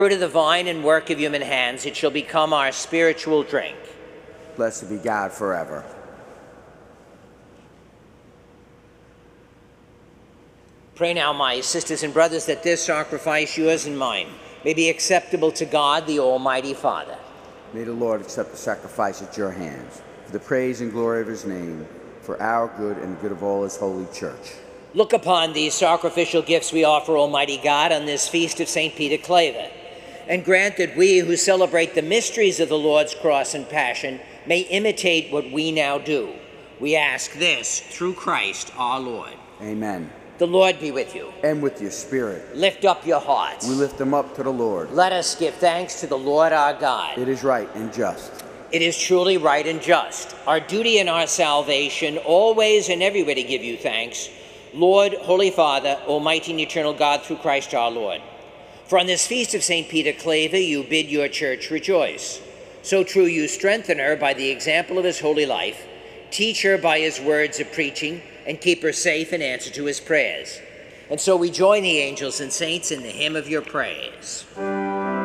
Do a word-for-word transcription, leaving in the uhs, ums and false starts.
Fruit of the vine and work of human hands, it shall become our spiritual drink. Blessed be God forever. Pray now, my sisters and brothers, that this sacrifice, yours and mine, may be acceptable to God, the Almighty Father. May the Lord accept the sacrifice at your hands, for the praise and glory of his name, for our good and the good of all his holy church. Look upon these sacrificial gifts we offer, Almighty God, on this feast of Saint Peter Claver, and grant that we who celebrate the mysteries of the Lord's cross and passion may imitate what we now do. We ask this through Christ our Lord. Amen. The Lord be with you. And with your spirit. Lift up your hearts. We lift them up to the Lord. Let us give thanks to the Lord our God. It is right and just. It is truly right and just, our duty and our salvation, always and everywhere to give you thanks, Lord, Holy Father, Almighty and eternal God, through Christ our Lord. For on this feast of Saint Peter Claver, you bid your church rejoice. So true you strengthen her by the example of his holy life, teach her by his words of preaching, and keep her safe in answer to his prayers. And so we join the angels and saints in the hymn of your praise.